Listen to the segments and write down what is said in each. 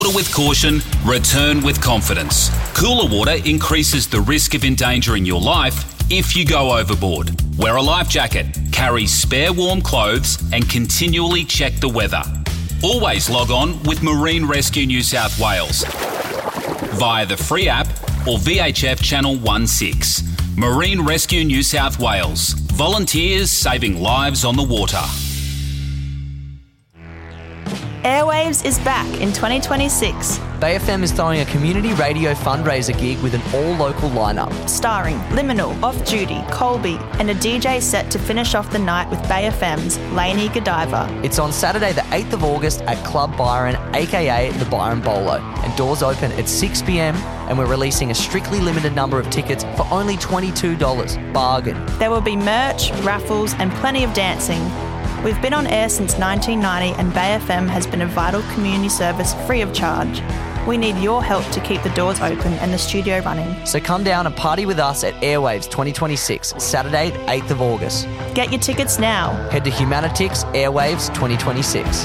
Water with caution, return with confidence. Cooler water increases the risk of endangering your life if you go overboard. Wear a life jacket, carry spare warm clothes, and continually check the weather. Always log on with Marine Rescue New South Wales via the free app or VHF Channel 16. Marine Rescue New South Wales. Volunteers saving lives on the water. Airwaves is back in 2026. Bay FM is throwing a community radio fundraiser gig with an all-local lineup. Starring Liminal, Off Duty, Colby, and a DJ set to finish off the night with Bay FM's Lainey Godiva. It's on Saturday the 8th of August at Club Byron, aka the Byron Bolo. And doors open at 6 p.m, and we're releasing a strictly limited number of tickets for only $22. Bargain. There will be merch, raffles, and plenty of dancing. We've been on air since 1990 and Bay FM has been a vital community service free of charge. We need your help to keep the doors open and the studio running. So come down and party with us at Airwaves 2026, Saturday the 8th of August. Get your tickets now. Head to Humanitix Airwaves 2026.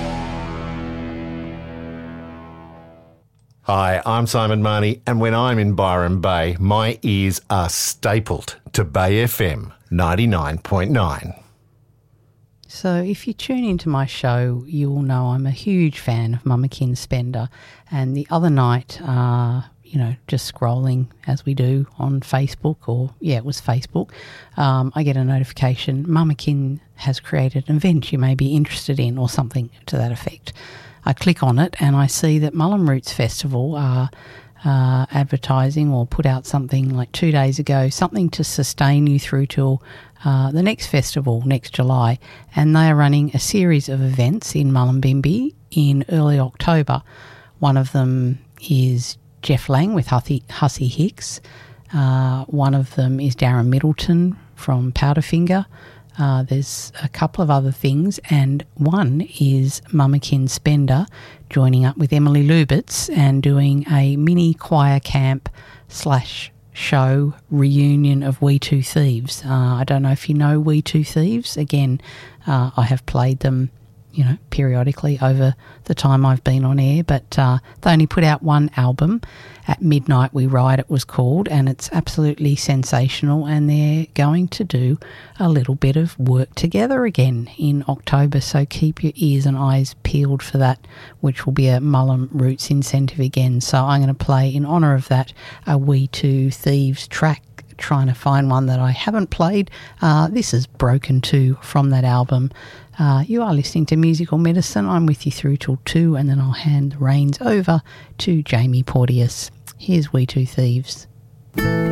Hi, I'm Simon Marnie, and when I'm in Byron Bay, my ears are stapled to Bay FM 99.9. So if you tune into my show, you'll know I'm a huge fan of Mamakin Spender. And the other night, just scrolling as we do on Facebook, it was Facebook, I get a notification, Mamakin has created an event you may be interested in or something to that effect. I click on it and I see that Mullum Roots Festival are advertising or put out something like 2 days ago, something to sustain you through till the next festival next July, and they are running a series of events in Mullumbimby in early October. One of them is Jeff Lang with Hussey Hicks. One of them is Darren Middleton from Powderfinger. There's a couple of other things, and one is Mamakin Spender joining up with Emily Lubitz and doing a mini choir camp / show reunion of We Two Thieves. I don't know if you know We Two Thieves. Again, I have played them, periodically over the time I've been on air, but they only put out one album. At Midnight We Ride it was called, and it's absolutely sensational, and they're going to do a little bit of work together again in October, so keep your ears and eyes peeled for that, which will be a Mullum Roots incentive again. So I'm going to play, in honour of that, a We Two Thieves track, trying to find one that I haven't played. This is Broken 2 from that album. You are listening to Musical Medicine. I'm with you through till 2, and then I'll hand the reins over to Jamie Porteous. Here's We Two Thieves.